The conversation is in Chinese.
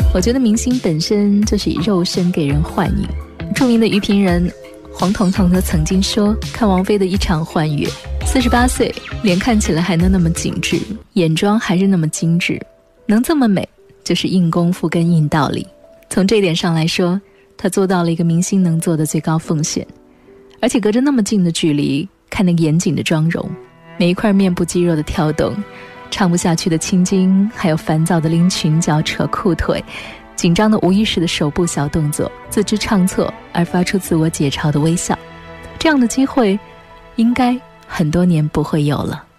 我觉得明星本身就是以肉身给人幻影。著名的娱评人黄彤彤他曾经说，看王菲的一场幻乐，48岁，脸看起来还能那么紧致，眼妆还是那么精致，能这么美，就是硬功夫跟硬道理。从这一点上来说，她做到了一个明星能做的最高奉献。而且隔着那么近的距离，看那个严谨的妆容，每一块面部肌肉的跳动，唱不下去的青筋，还有烦躁的拎裙角扯裤腿，紧张的无意识的手部小动作，自知唱错而发出自我解嘲的微笑，这样的机会应该很多年不会有了。